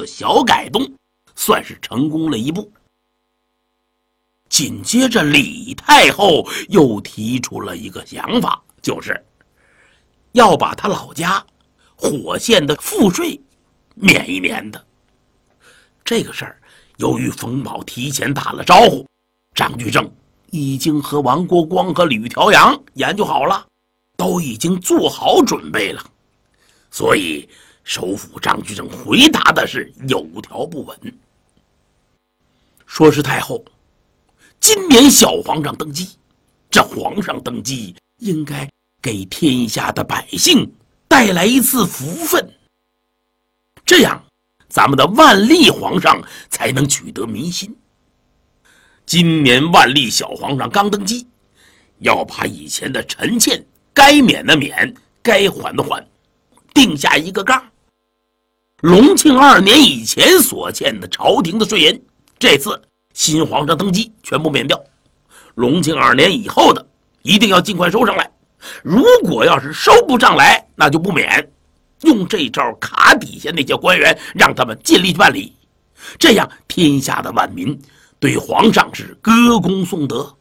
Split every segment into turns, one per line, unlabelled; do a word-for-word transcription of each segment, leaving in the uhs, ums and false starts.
的小改动，算是成功了一步。紧接着李太后又提出了一个想法，就是要把他老家火县的赋税免一免的。这个事儿由于冯保提前打了招呼，张居正已经和王国光和吕调阳研究好了，都已经做好准备了，所以首辅张居正回答的是有条不紊，说是太后今年小皇上登基，这皇上登基应该给天下的百姓带来一次福分，这样咱们的万历皇上才能取得民心。今年万历小皇上刚登基，要把以前的臣妾该免的免，该缓的缓，定下一个杠。隆庆二年以前所欠的朝廷的税银，这次新皇上登基全部免掉，隆庆二年以后的一定要尽快收上来，如果要是收不上来，那就不免。用这招卡底下那些官员，让他们尽力办理，这样天下的万民对皇上是歌功颂德。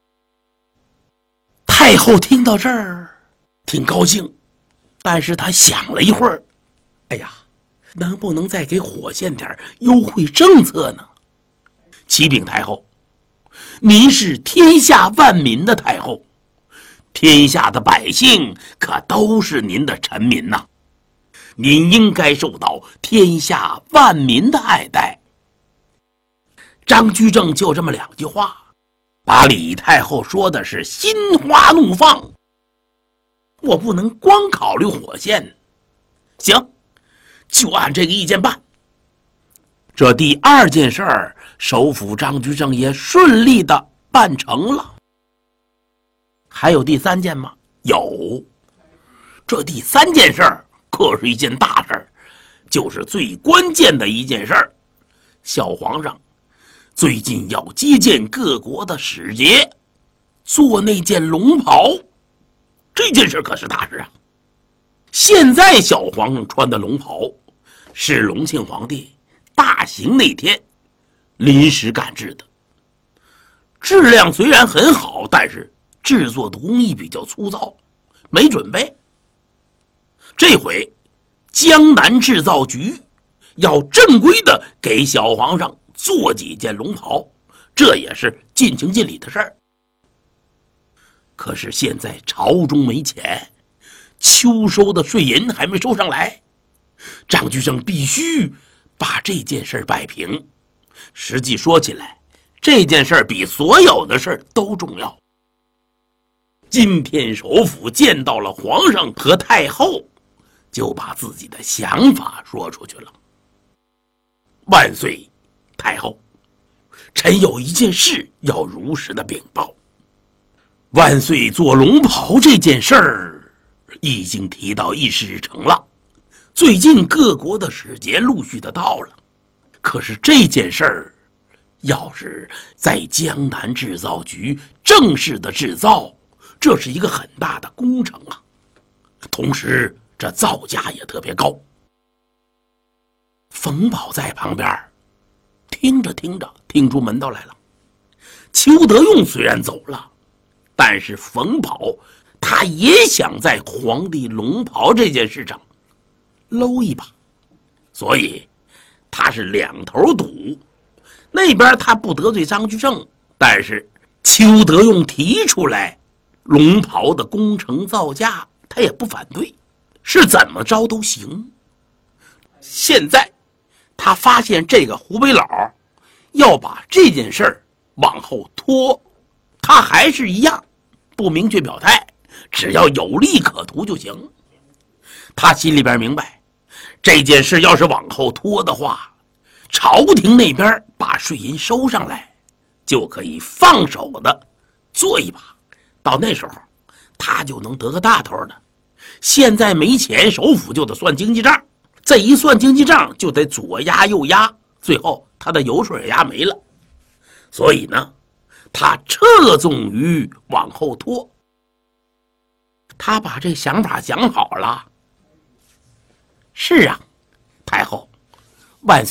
太后听到这儿挺高兴，但是她想了一会儿，哎呀，能不能再给火县点优惠政策呢？启禀太后，您是天下万民的太后，天下的百姓可都是您的臣民呐，您应该受到天下万民的爱戴。张居正就这么两句话，把李太后说的是心花怒放。我不能光考虑火县，行，就按这个意见办。这第二件事儿，首辅张居正也顺利的办成了。还有第三件吗？有。这第三件事儿可是一件大事儿，就是最关键的一件事儿。小皇上最近要接见各国的使节，做那件龙袍，这件事可是大事啊。现在小皇上穿的龙袍是隆庆皇帝大行那天临时赶制的，质量虽然很好，但是制作的工艺比较粗糙，没准备。这回江南制造局要正规的给小皇上做几件龙袍，这也是尽情尽理的事儿。可是现在朝中没钱，秋收的税银还没收上来，张居正必须把这件事摆平。实际说起来，这件事比所有的事都重要。今天首辅见到了皇上和太后，就把自己的想法说出去了。万岁太后，臣有一件事要如实的禀报。万岁做龙袍这件事儿已经提到议事日程了，最近各国的使节陆续的到了，可是这件事儿要是在江南制造局正式的制造，这是一个很大的工程啊，同时这造价也特别高。冯保在旁边听着听着听出门道来了。邱德用虽然走了，但是冯保他也想在皇帝龙袍这件事上搂一把，所以他是两头堵。那边他不得罪张居正，但是邱德用提出来龙袍的工程造价他也不反对，是怎么着都行。现在他发现这个湖北佬要把这件事儿往后拖，他还是一样不明确表态，只要有利可图就行。他心里边明白，这件事要是往后拖的话，朝廷那边把税银收上来，就可以放手的做一把，到那时候他就能得个大头的。现在没钱，首辅就得算经济账，这一算经济账就得左压右压，最后他的油水压没了。所以呢，他侧重于往后拖。他把这想法想好了。是啊，太后，万岁。